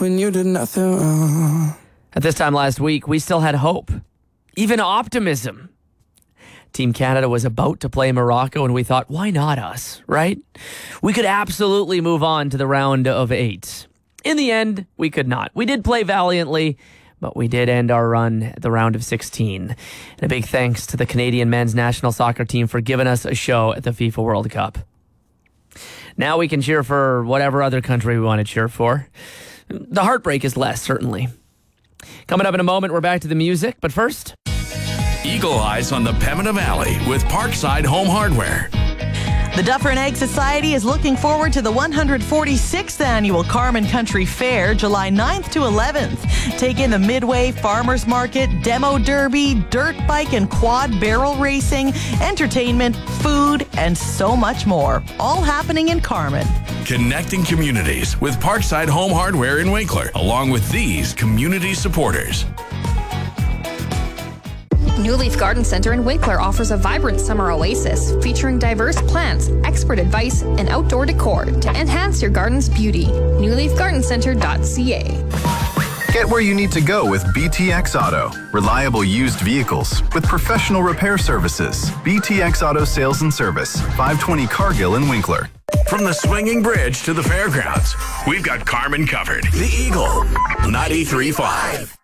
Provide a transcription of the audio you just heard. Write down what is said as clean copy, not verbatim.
when you did nothing wrong. At this time last week, we still had hope, even optimism. Team Canada was about to play Morocco, and we thought, why not us, right? We could absolutely move on to the round of 8. In the end, we could not. We did play valiantly, but we did end our run at the round of 16. And a big thanks to the Canadian men's national soccer team for giving us a show at the FIFA World Cup. Now we can cheer for whatever other country we want to cheer for. The heartbreak is less, certainly. Coming up in a moment, we're back to the music, but first... Eagle Eyes on the Pembina Valley with Parkside Home Hardware. The Dufferin Egg Society is looking forward to the 146th annual Carman Country Fair, July 9th to 11th. Take in the Midway Farmers Market, Demo Derby, dirt bike and quad barrel racing, entertainment, food, and so much more. All happening in Carman. Connecting communities with Parkside Home Hardware in Winkler, along with these community supporters. New Leaf Garden Center in Winkler offers a vibrant summer oasis featuring diverse plants, expert advice, and outdoor decor to enhance your garden's beauty. newleafgardencentre.ca. Get where you need to go with BTX Auto. Reliable used vehicles with professional repair services. BTX Auto Sales and Service, 520 Cargill in Winkler. From the swinging bridge to the fairgrounds, we've got Carman covered. The Eagle, 93.5.